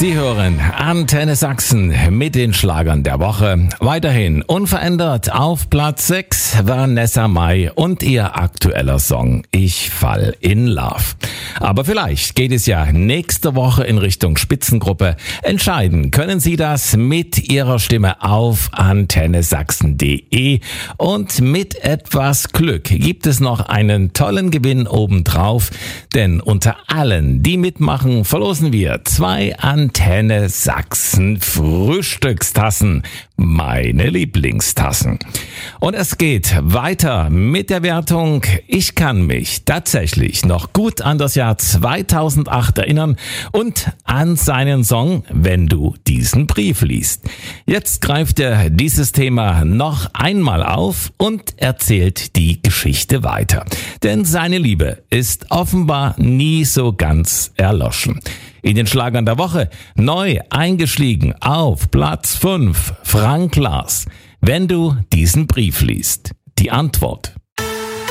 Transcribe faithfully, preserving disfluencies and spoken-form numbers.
Sie hören Antenne Sachsen mit den Schlagern der Woche. Weiterhin unverändert auf Platz sechs Vanessa Mai und ihr aktueller Song Ich fall in Love. Aber vielleicht geht es ja nächste Woche in Richtung Spitzengruppe. Entscheiden können Sie das mit Ihrer Stimme auf antenne sachsen punkt de und mit etwas Glück gibt es noch einen tollen Gewinn obendrauf, denn unter allen, die mitmachen, verlosen wir zwei Antenne Sachsen Frühstückstassen, meine Lieblingstassen. Und es geht weiter mit der Wertung. Ich kann mich tatsächlich noch gut an das Jahr zweitausendacht erinnern und an seinen Song Wenn du diesen Brief liest. Jetzt greift er dieses Thema noch einmal auf und erzählt die Geschichte weiter. Denn seine Liebe ist offenbar nie so ganz erloschen. In den Schlagern der Woche neu eingestiegen auf Platz fünf Frank Lars. Wenn du diesen Brief liest. Die Antwort